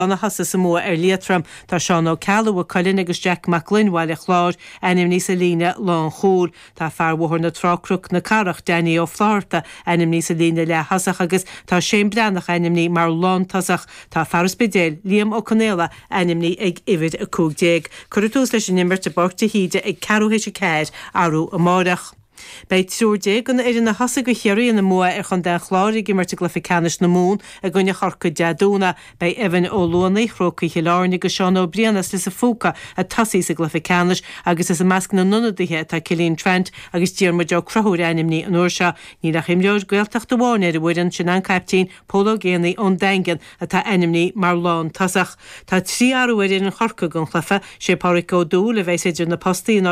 Anna hasa sa mua Liatram tá Sean O'Callaghan a Colin agus Jack McLean bhile chláir enim níos a lína lán chóil tá fearmhór na trácrúch na carach Danny ó Florta enim níos a lína le hasach agus tá Shane Brannach enim ní mar lán tasach tá Ferris Bedell Liam O'Connella enim ní ag ivid a cúgdéag. Curtús leis an nimbert a borta híide ag carúhéis a céir arú a mórach. Bei trúdé gon na hasa go chéirí na mua chun den chláir gimmerte glyficanis na mún a gonne chorca deadúna bei Evan O'Loney chróca hiláirni go Sean O'Brianas lis a fóca a tasí sa glyficanis agus is a measc na nunadithe tá Cillian Trent agus Diarma Jo Crothúr animní an úrsa ní nach imleor gweiltacht do bháin ar a bhuian sin an captain Polo Géanaí ón Dengan a tá animní mar lán tasach. Tá trí arúir an chorca gon chlyfa sé Páric Ó Dú le bheith idir na postaí